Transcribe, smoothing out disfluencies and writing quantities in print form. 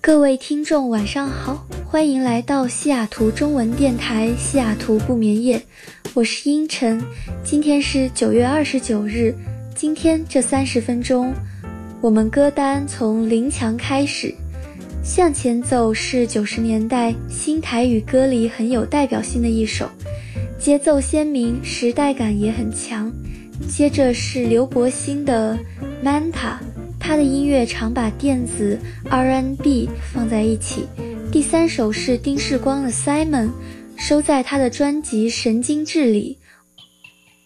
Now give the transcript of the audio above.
各位听众晚上好，欢迎来到西雅图中文电台西雅图不眠夜，我是英晨，今天是9月29日，今天这30分钟，我们歌单从零强开始，向前走是90年代新台语歌里很有代表性的一首，节奏鲜明，时代感也很强。接着是刘柏辛的 Manta， 他的音乐常把电子 R&B 放在一起。第3首是丁世光的 Simon， 收在他的专辑《神经质》里。